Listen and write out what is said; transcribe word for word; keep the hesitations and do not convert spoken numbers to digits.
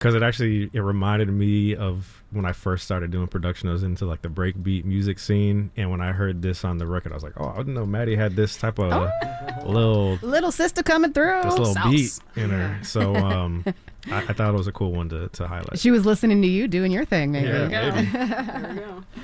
because it actually it reminded me of when I first started doing production. I was into like the breakbeat music scene, and when I heard this on the record, I was like, "Oh, I didn't know Maddie had this type of Oh. little Little sister coming through. this little Sauce. beat in her." So um, I, I thought it was a cool one to to highlight. She was listening to you doing your thing, maybe. Yeah, maybe. There we go.